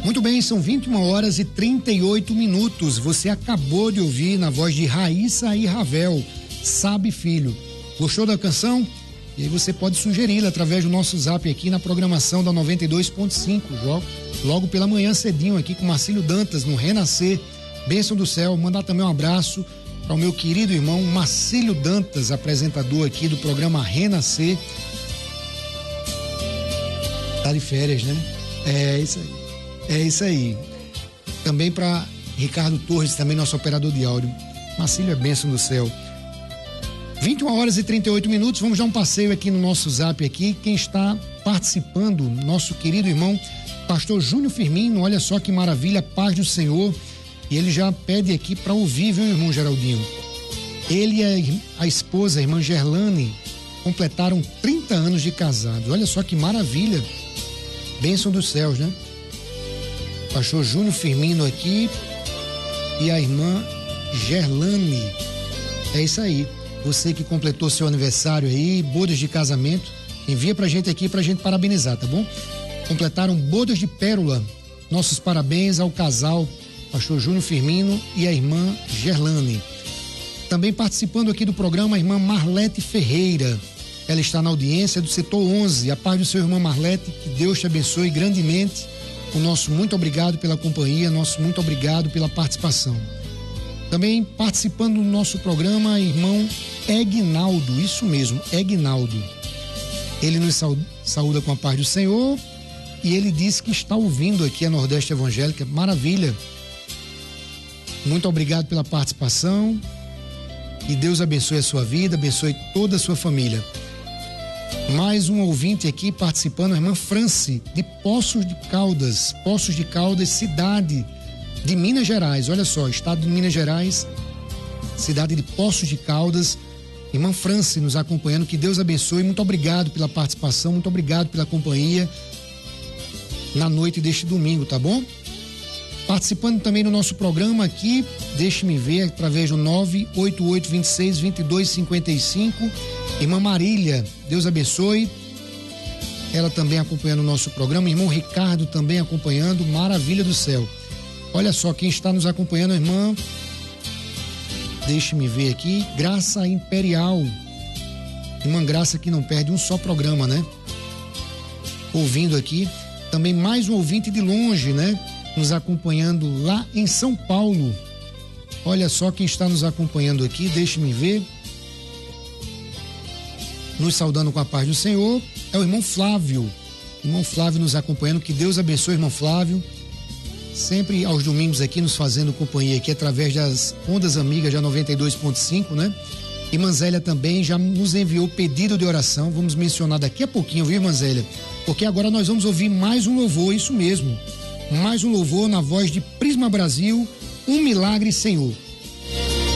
Muito bem, são 21h38. Você acabou de ouvir na voz de Raíssa e Ravel, Sabe Filho. Gostou da canção? E aí você pode sugeri-la através do nosso zap aqui na programação da 92.5, logo pela manhã cedinho aqui com Marcílio Dantas no Renascer, Bênção do Céu. Mandar também um abraço para o meu querido irmão Marcílio Dantas, apresentador aqui do programa Renascer. Tá de férias, né? É isso aí. Também para Ricardo Torres, também nosso operador de áudio. Marcílio é bênção do céu. 21h38. Vamos dar um passeio aqui no nosso zap aqui. Quem está participando, nosso querido irmão Pastor Júnior Firmino. Olha só que maravilha, paz do Senhor. E ele já pede aqui para ouvir, viu, irmão Geraldinho? Ele e a esposa, a irmã Gerlane, completaram 30 anos de casados. Olha só que maravilha. Bênção dos céus, né? Pastor Júnior Firmino aqui e a irmã Gerlane. É isso aí. Você que completou seu aniversário aí, bodas de casamento, envia pra gente aqui pra gente parabenizar, tá bom? Completaram bodas de pérola. Nossos parabéns ao casal Pastor Júnior Firmino e a irmã Gerlane. Também participando aqui do programa a irmã Marlete Ferreira. Ela está na audiência do setor 11. A paz do seu irmão Marlete, que Deus te abençoe grandemente. O nosso muito obrigado pela companhia, nosso muito obrigado pela participação. Também participando do nosso programa, irmão Egnaldo, isso mesmo, Egnaldo. Ele nos saúda com a paz do Senhor e ele disse que está ouvindo aqui a Nordeste Evangélica. Maravilha. Muito obrigado pela participação e Deus abençoe a sua vida, abençoe toda a sua família. Mais um ouvinte aqui participando, a irmã Franci, de Poços de Caldas, cidade de Minas Gerais. Olha só, estado de Minas Gerais, cidade de Poços de Caldas. Irmã Franci nos acompanhando, que Deus abençoe. Muito obrigado pela participação, muito obrigado pela companhia na noite deste domingo, tá bom? Participando também do nosso programa aqui, deixe-me ver, através do 988262255, irmã Marília, Deus abençoe. Ela também acompanhando o nosso programa, irmão Ricardo também acompanhando, maravilha do céu. Olha só quem está nos acompanhando, irmã, deixe-me ver aqui, Graça Imperial, irmã Graça que não perde um só programa, né? Ouvindo aqui, também mais um ouvinte de longe, né? Nos acompanhando lá em São Paulo. Olha só quem está nos acompanhando aqui, deixe-me ver. Nos saudando com a paz do Senhor, é o irmão Flávio. Irmão Flávio nos acompanhando, que Deus abençoe, irmão Flávio. Sempre aos domingos aqui nos fazendo companhia aqui através das ondas amigas da 92.5, né? Irmã Zélia também já nos enviou pedido de oração, vamos mencionar daqui a pouquinho, viu, irmã Zélia? Porque agora nós vamos ouvir mais um louvor, isso mesmo. Mais um louvor na voz de Prisma Brasil, Um Milagre, Senhor.